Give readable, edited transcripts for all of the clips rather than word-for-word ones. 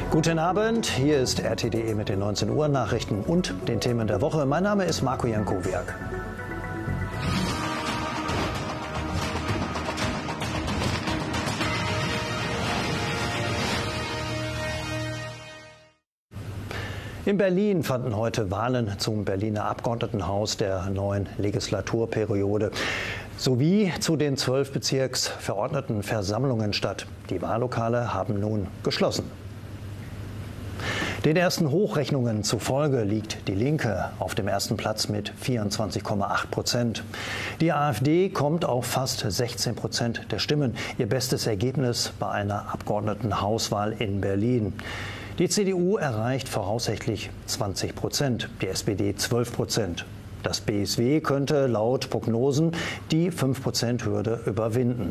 Guten Abend, hier ist RTDE mit den 19 Uhr Nachrichten und den Themen der Woche. Mein Name ist Marco Jankowiak. In Berlin fanden heute Wahlen zum Berliner Abgeordnetenhaus der neuen Legislaturperiode sowie zu den 12 Bezirksverordnetenversammlungen statt. Die Wahllokale haben nun geschlossen. Den ersten Hochrechnungen zufolge liegt die Linke auf dem ersten Platz mit 24,8%. Die AfD kommt auf fast 16% der Stimmen, ihr bestes Ergebnis bei einer Abgeordnetenhauswahl in Berlin. Die CDU erreicht voraussichtlich 20%, die SPD 12%. Das BSW könnte laut Prognosen die 5%-Hürde überwinden.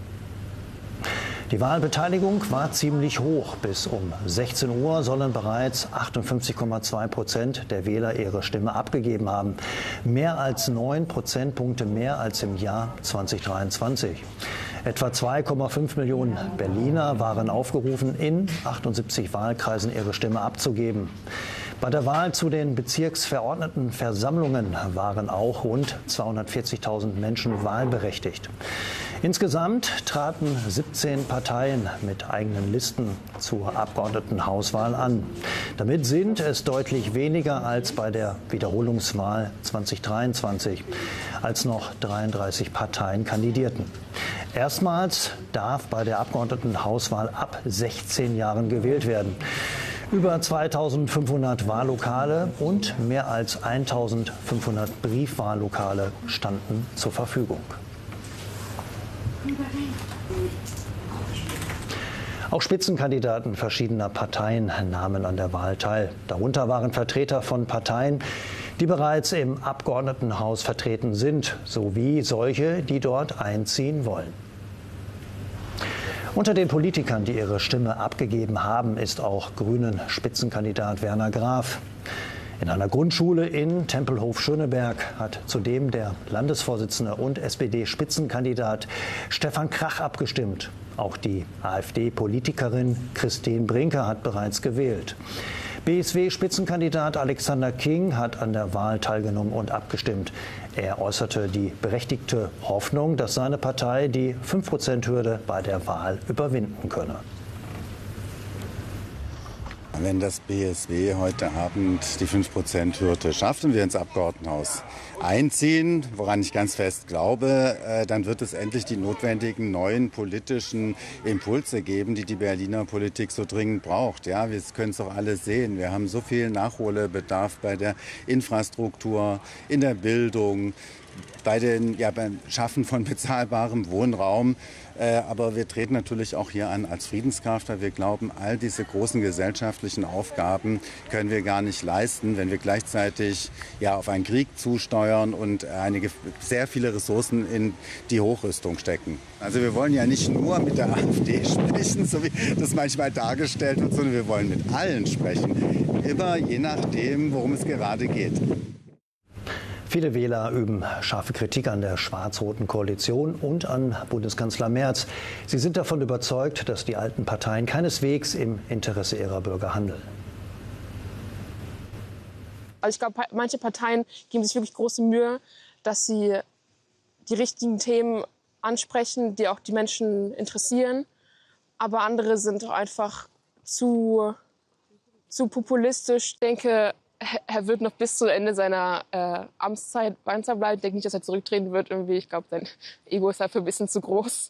Die Wahlbeteiligung war ziemlich hoch. Bis um 16 Uhr sollen bereits 58,2% der Wähler ihre Stimme abgegeben haben. Mehr als 9 Prozentpunkte mehr als im Jahr 2023. Etwa 2,5 Millionen Berliner waren aufgerufen, in 78 Wahlkreisen ihre Stimme abzugeben. Bei der Wahl zu den Bezirksverordnetenversammlungen waren auch rund 240.000 Menschen wahlberechtigt. Insgesamt traten 17 Parteien mit eigenen Listen zur Abgeordnetenhauswahl an. Damit sind es deutlich weniger als bei der Wiederholungswahl 2023, als noch 33 Parteien kandidierten. Erstmals darf bei der Abgeordnetenhauswahl ab 16 Jahren gewählt werden. Über 2.500 Wahllokale und mehr als 1.500 Briefwahllokale standen zur Verfügung. Auch Spitzenkandidaten verschiedener Parteien nahmen an der Wahl teil. Darunter waren Vertreter von Parteien, die bereits im Abgeordnetenhaus vertreten sind, sowie solche, die dort einziehen wollen. Unter den Politikern, die ihre Stimme abgegeben haben, ist auch Grünen-Spitzenkandidat Werner Graf. In einer Grundschule in Tempelhof-Schöneberg hat zudem der Landesvorsitzende und SPD-Spitzenkandidat Stefan Krach abgestimmt. Auch die AfD-Politikerin Christine Brinker hat bereits gewählt. BSW-Spitzenkandidat Alexander King hat an der Wahl teilgenommen und abgestimmt. Er äußerte die berechtigte Hoffnung, dass seine Partei die 5%-Hürde bei der Wahl überwinden könne. Wenn das BSW heute Abend die 5%-Hürde schafft und wir ins Abgeordnetenhaus einziehen, woran ich ganz fest glaube, dann wird es endlich die notwendigen neuen politischen Impulse geben, die die Berliner Politik so dringend braucht. Ja, wir können es doch alle sehen. Wir haben so viel Nachholbedarf bei der Infrastruktur, in der Bildung, beim Schaffen von bezahlbarem Wohnraum. Aber wir treten natürlich auch hier an als Friedenskraft, weil wir glauben, all diese großen gesellschaftlichen Aufgaben können wir gar nicht leisten, wenn wir gleichzeitig auf einen Krieg zusteuern und sehr viele Ressourcen in die Hochrüstung stecken. Also wir wollen ja nicht nur mit der AfD sprechen, so wie das manchmal dargestellt wird, sondern wir wollen mit allen sprechen. Immer je nachdem, worum es gerade geht. Viele Wähler üben scharfe Kritik an der schwarz-roten Koalition und an Bundeskanzler Merz. Sie sind davon überzeugt, dass die alten Parteien keineswegs im Interesse ihrer Bürger handeln. Also ich glaube, manche Parteien geben sich wirklich große Mühe, dass sie die richtigen Themen ansprechen, die auch die Menschen interessieren. Aber andere sind auch einfach zu populistisch. Ich denke, er wird noch bis zu Ende seiner Amtszeit bleiben. Ich denke nicht, dass er zurücktreten wird. Ich glaube, sein Ego ist dafür ein bisschen zu groß.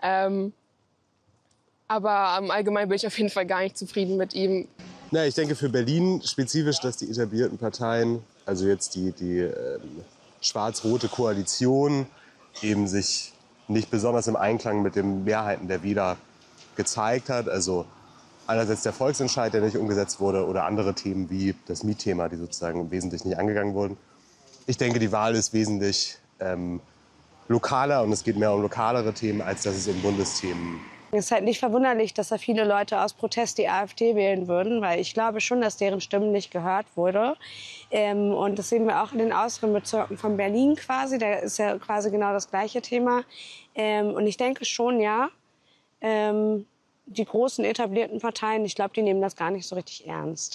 Aber im Allgemeinen bin ich auf jeden Fall gar nicht zufrieden mit ihm. Na, ich denke für Berlin spezifisch, dass die etablierten Parteien, also jetzt die schwarz-rote Koalition, eben sich nicht besonders im Einklang mit den Mehrheiten der Wähler gezeigt hat. Also einerseits der Volksentscheid, der nicht umgesetzt wurde, oder andere Themen wie das Mietthema, die sozusagen wesentlich nicht angegangen wurden. Ich denke, die Wahl ist wesentlich lokaler und es geht mehr um lokalere Themen, als dass es um Bundesthemen. Es ist halt nicht verwunderlich, dass da viele Leute aus Protest die AfD wählen würden, weil ich glaube schon, dass deren Stimmen nicht gehört wurde. Und das sehen wir auch in den äußeren Bezirken von Berlin quasi. Da ist ja quasi genau das gleiche Thema. Und ich denke schon, ja, die großen etablierten Parteien, ich glaube, die nehmen das gar nicht so richtig ernst.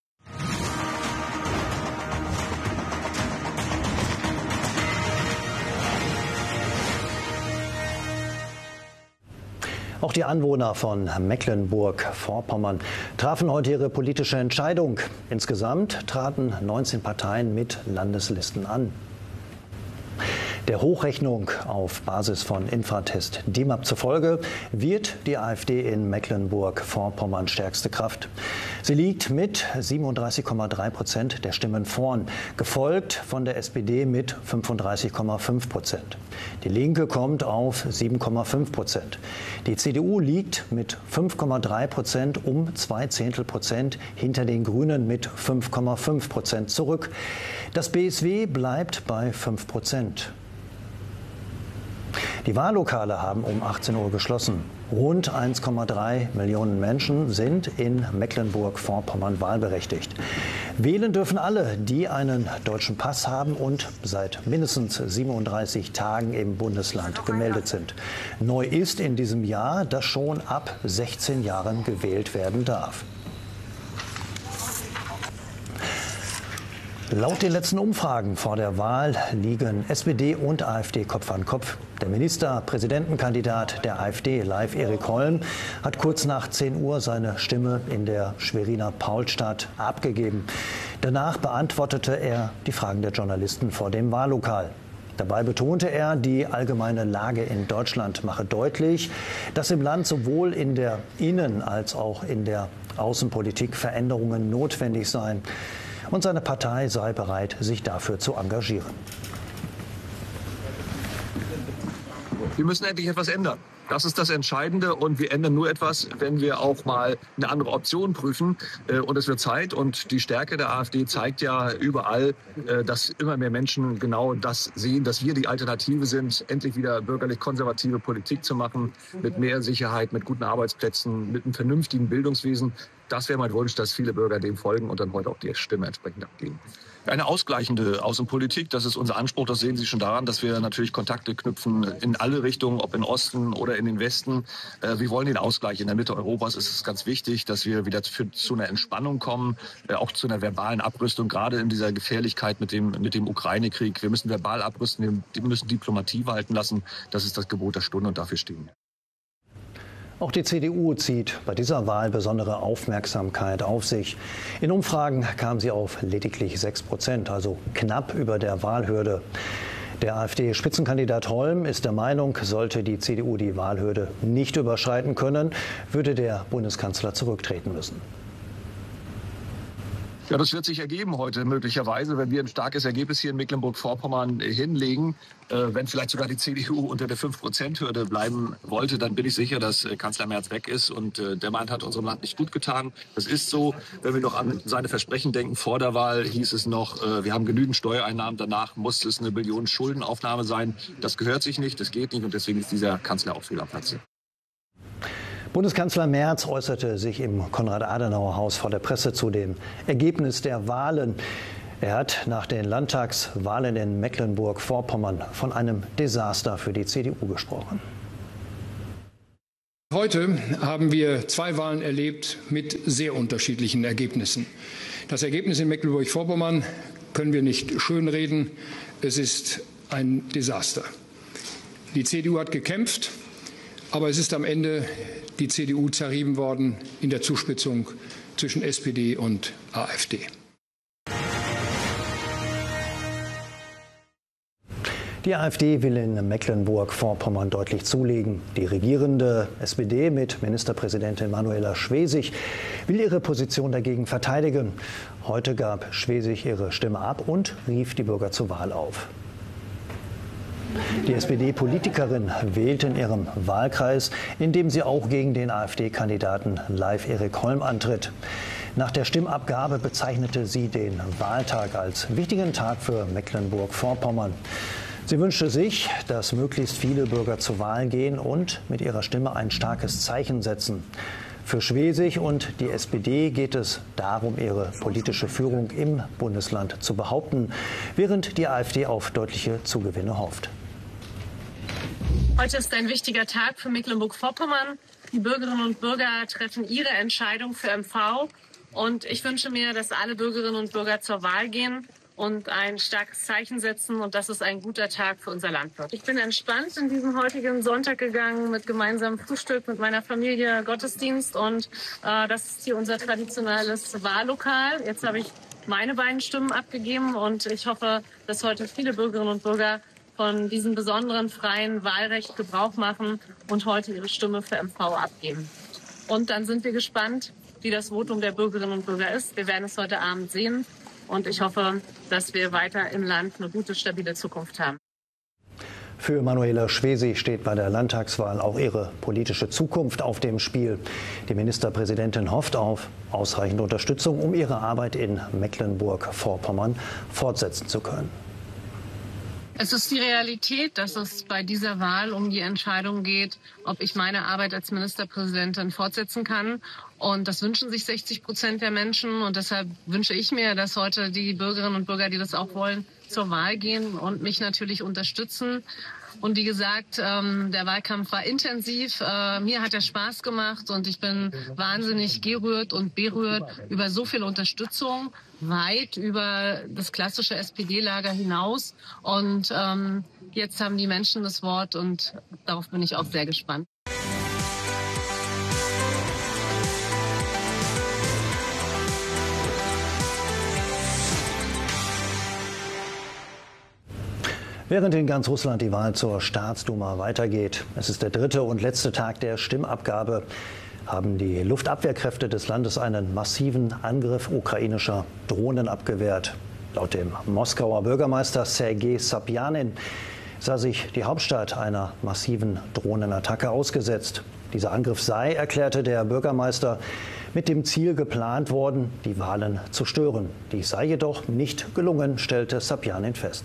Auch die Anwohner von Mecklenburg-Vorpommern trafen heute ihre politische Entscheidung. Insgesamt traten 19 Parteien mit Landeslisten an. Der Hochrechnung auf Basis von Infratest DIMAP zufolge wird die AfD in Mecklenburg-Vorpommern stärkste Kraft. Sie liegt mit 37,3% der Stimmen vorn, gefolgt von der SPD mit 35,5%. Die Linke kommt auf 7,5%. Die CDU liegt mit 5,3% um 0,2 hinter den Grünen mit 5,5% zurück. Das BSW bleibt bei 5%. Die Wahllokale haben um 18 Uhr geschlossen. Rund 1,3 Millionen Menschen sind in Mecklenburg-Vorpommern wahlberechtigt. Wählen dürfen alle, die einen deutschen Pass haben und seit mindestens 37 Tagen im Bundesland gemeldet sind. Neu ist in diesem Jahr, dass schon ab 16 Jahren gewählt werden darf. Laut den letzten Umfragen vor der Wahl liegen SPD und AfD Kopf an Kopf. Der Ministerpräsidentenkandidat der AfD, Leif-Erik Holm, hat kurz nach 10 Uhr seine Stimme in der Schweriner Paulstadt abgegeben. Danach beantwortete er die Fragen der Journalisten vor dem Wahllokal. Dabei betonte er, die allgemeine Lage in Deutschland mache deutlich, dass im Land sowohl in der Innen- als auch in der Außenpolitik Veränderungen notwendig seien. Und seine Partei sei bereit, sich dafür zu engagieren. Wir müssen endlich etwas ändern. Das ist das Entscheidende. Und wir ändern nur etwas, wenn wir auch mal eine andere Option prüfen. Und es wird Zeit. Und die Stärke der AfD zeigt ja überall, dass immer mehr Menschen genau das sehen, dass wir die Alternative sind, endlich wieder bürgerlich-konservative Politik zu machen, mit mehr Sicherheit, mit guten Arbeitsplätzen, mit einem vernünftigen Bildungswesen. Das wäre mein Wunsch, dass viele Bürger dem folgen und dann heute auch die Stimme entsprechend abgeben. Eine ausgleichende Außenpolitik, das ist unser Anspruch. Das sehen Sie schon daran, dass wir natürlich Kontakte knüpfen in alle Richtungen, ob in Osten oder in den Westen. Wir wollen den Ausgleich. In der Mitte Europas ist es ganz wichtig, dass wir wieder zu einer Entspannung kommen, auch zu einer verbalen Abrüstung, gerade in dieser Gefährlichkeit mit dem Ukraine-Krieg. Wir müssen verbal abrüsten, wir müssen Diplomatie walten lassen. Das ist das Gebot der Stunde und dafür stehen wir. Auch die CDU zieht bei dieser Wahl besondere Aufmerksamkeit auf sich. In Umfragen kam sie auf lediglich 6%, also knapp über der Wahlhürde. Der AfD-Spitzenkandidat Holm ist der Meinung, sollte die CDU die Wahlhürde nicht überschreiten können, würde der Bundeskanzler zurücktreten müssen. Ja, das wird sich ergeben heute möglicherweise, wenn wir ein starkes Ergebnis hier in Mecklenburg-Vorpommern hinlegen. Wenn vielleicht sogar die CDU unter der 5%-Hürde bleiben wollte, dann bin ich sicher, dass Kanzler Merz weg ist. Und der Mann hat unserem Land nicht gut getan. Das ist so. Wenn wir noch an seine Versprechen denken, vor der Wahl hieß es noch, wir haben genügend Steuereinnahmen. Danach muss es 1 Billion Schuldenaufnahme sein. Das gehört sich nicht, das geht nicht. Und deswegen ist dieser Kanzler auch fehl am Platze. Bundeskanzler Merz äußerte sich im Konrad-Adenauer-Haus vor der Presse zu dem Ergebnis der Wahlen. Er hat nach den Landtagswahlen in Mecklenburg-Vorpommern von einem Desaster für die CDU gesprochen. Heute haben wir 2 Wahlen erlebt mit sehr unterschiedlichen Ergebnissen. Das Ergebnis in Mecklenburg-Vorpommern können wir nicht schönreden. Es ist ein Desaster. Die CDU hat gekämpft, aber es ist am Ende die CDU zerrieben worden in der Zuspitzung zwischen SPD und AfD. Die AfD will in Mecklenburg-Vorpommern deutlich zulegen. Die regierende SPD mit Ministerpräsidentin Manuela Schwesig will ihre Position dagegen verteidigen. Heute gab Schwesig ihre Stimme ab und rief die Bürger zur Wahl auf. Die SPD-Politikerin wählte in ihrem Wahlkreis, in dem sie auch gegen den AfD-Kandidaten Leif-Erik Holm antritt. Nach der Stimmabgabe bezeichnete sie den Wahltag als wichtigen Tag für Mecklenburg-Vorpommern. Sie wünschte sich, dass möglichst viele Bürger zur Wahl gehen und mit ihrer Stimme ein starkes Zeichen setzen. Für Schwesig und die SPD geht es darum, ihre politische Führung im Bundesland zu behaupten, während die AfD auf deutliche Zugewinne hofft. Heute ist ein wichtiger Tag für Mecklenburg-Vorpommern. Die Bürgerinnen und Bürger treffen ihre Entscheidung für MV. Und ich wünsche mir, dass alle Bürgerinnen und Bürger zur Wahl gehen und ein starkes Zeichen setzen. Und dass es ein guter Tag für unser Land wird. Ich bin entspannt in diesen heutigen Sonntag gegangen mit gemeinsamem Frühstück mit meiner Familie, Gottesdienst. Und das ist hier unser traditionelles Wahllokal. Jetzt habe ich meine beiden Stimmen abgegeben. Und ich hoffe, dass heute viele Bürgerinnen und Bürger von diesem besonderen freien Wahlrecht Gebrauch machen und heute ihre Stimme für MV abgeben. Und dann sind wir gespannt, wie das Votum der Bürgerinnen und Bürger ist. Wir werden es heute Abend sehen. Und ich hoffe, dass wir weiter im Land eine gute, stabile Zukunft haben. Für Manuela Schwesig steht bei der Landtagswahl auch ihre politische Zukunft auf dem Spiel. Die Ministerpräsidentin hofft auf ausreichende Unterstützung, um ihre Arbeit in Mecklenburg-Vorpommern fortsetzen zu können. Es ist die Realität, dass es bei dieser Wahl um die Entscheidung geht, ob ich meine Arbeit als Ministerpräsidentin fortsetzen kann. Und das wünschen sich 60% der Menschen. Und deshalb wünsche ich mir, dass heute die Bürgerinnen und Bürger, die das auch wollen, zur Wahl gehen und mich natürlich unterstützen. Und wie gesagt, der Wahlkampf war intensiv. Mir hat er Spaß gemacht und ich bin wahnsinnig gerührt und berührt über so viel Unterstützung, weit über das klassische SPD-Lager hinaus. Und jetzt haben die Menschen das Wort und darauf bin ich auch sehr gespannt. Während in ganz Russland die Wahl zur Staatsduma weitergeht, es ist der dritte und letzte Tag der Stimmabgabe, haben die Luftabwehrkräfte des Landes einen massiven Angriff ukrainischer Drohnen abgewehrt. Laut dem Moskauer Bürgermeister Sergei Sobjanin sah sich die Hauptstadt einer massiven Drohnenattacke ausgesetzt. Dieser Angriff sei, erklärte der Bürgermeister, mit dem Ziel geplant worden, die Wahlen zu stören. Dies sei jedoch nicht gelungen, stellte Sobjanin fest.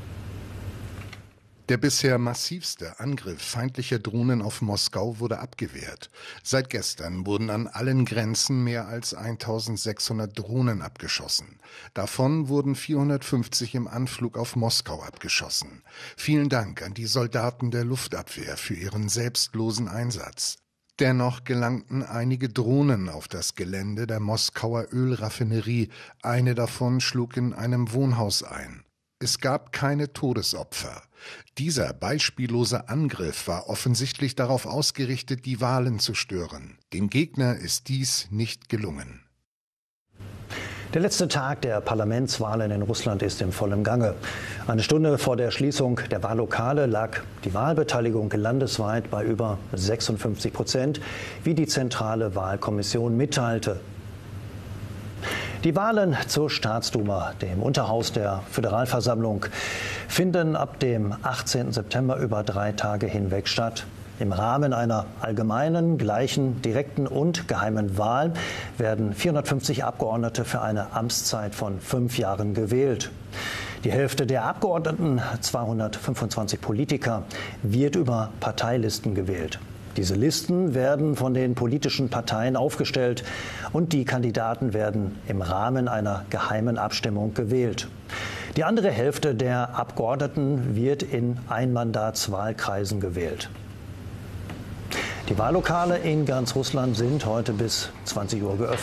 Der bisher massivste Angriff feindlicher Drohnen auf Moskau wurde abgewehrt. Seit gestern wurden an allen Grenzen mehr als 1600 Drohnen abgeschossen. Davon wurden 450 im Anflug auf Moskau abgeschossen. Vielen Dank an die Soldaten der Luftabwehr für ihren selbstlosen Einsatz. Dennoch gelangten einige Drohnen auf das Gelände der Moskauer Ölraffinerie. Eine davon schlug in einem Wohnhaus ein. Es gab keine Todesopfer. Dieser beispiellose Angriff war offensichtlich darauf ausgerichtet, die Wahlen zu stören. Dem Gegner ist dies nicht gelungen. Der letzte Tag der Parlamentswahlen in Russland ist im vollen Gange. Eine Stunde vor der Schließung der Wahllokale lag die Wahlbeteiligung landesweit bei über 56%, wie die Zentrale Wahlkommission mitteilte. Die Wahlen zur Staatsduma, dem Unterhaus der Föderalversammlung, finden ab dem 18. September über 3 Tage hinweg statt. Im Rahmen einer allgemeinen, gleichen, direkten und geheimen Wahl werden 450 Abgeordnete für eine Amtszeit von 5 Jahren gewählt. Die Hälfte der Abgeordneten, 225 Politiker, wird über Parteilisten gewählt. Diese Listen werden von den politischen Parteien aufgestellt und die Kandidaten werden im Rahmen einer geheimen Abstimmung gewählt. Die andere Hälfte der Abgeordneten wird in Einmandatswahlkreisen gewählt. Die Wahllokale in ganz Russland sind heute bis 20 Uhr geöffnet.